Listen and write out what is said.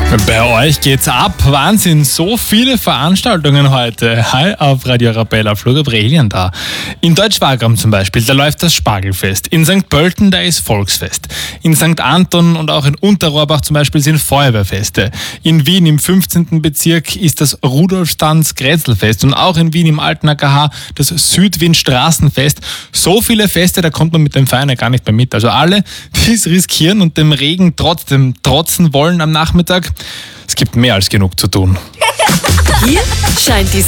Bei euch geht's ab. Wahnsinn, so viele Veranstaltungen heute. Hi auf Radio Arabella, Flo Gabrielian da. In Deutschwagram zum Beispiel, da läuft das Spargelfest. In St. Pölten, da ist Volksfest. In St. Anton und auch in Unterrohrbach zum Beispiel sind Feuerwehrfeste. In Wien im 15. Bezirk ist das Rudolf-Stanz-Grätzelfest und auch in Wien im alten AKH das Südwien-Straßenfest. So viele Feste, da kommt man mit dem Feiern gar nicht mehr mit. Also alle, die es riskieren und dem Regen trotzdem trotzen wollen am Nachmittag, es gibt mehr als genug zu tun. Hier scheint die